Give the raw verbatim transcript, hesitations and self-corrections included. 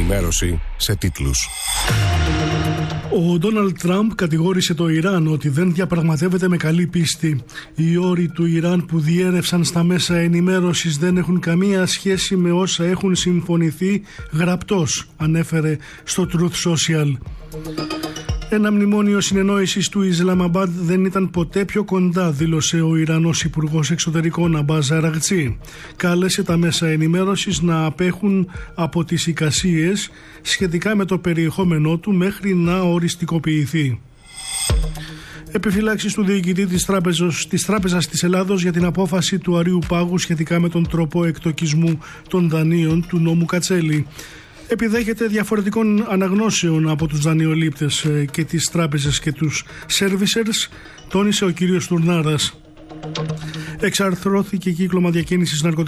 ενημέρωση σε τίτλους. Ο Ντόναλντ Τραμπ κατηγόρησε το Ιράν ότι δεν διαπραγματεύεται με καλή πίστη. Οι όροι του Ιράν που διέρευσαν στα μέσα ενημέρωσης δεν έχουν καμία σχέση με όσα έχουν συμφωνηθεί γραπτός, ανέφερε στο Truth Social. Ένα μνημόνιο συνεννόησης του Ισλαμαμπάντ δεν ήταν ποτέ πιο κοντά, δήλωσε ο Ιρανός Υπουργός Εξωτερικών Αμπάζ Αραγτσί. Κάλεσε τα μέσα ενημέρωσης να απέχουν από τις εικασίες σχετικά με το περιεχόμενό του μέχρι να οριστικοποιηθεί. Επιφυλάξεις του διοικητή της Τράπεζας, της Τράπεζας της Ελλάδος για την απόφαση του Αρείου Πάγου σχετικά με τον τρόπο εκτοκισμού των δανείων του νόμου Κατσέλη. Επιδέχεται διαφορετικών αναγνώσεων από τους δανειολήπτες και τις τράπεζες και τους servicers, τόνισε ο κύριος Τουρνάρας. Εξαρθρώθηκε κύκλωμα διακίνησης ναρκωτικών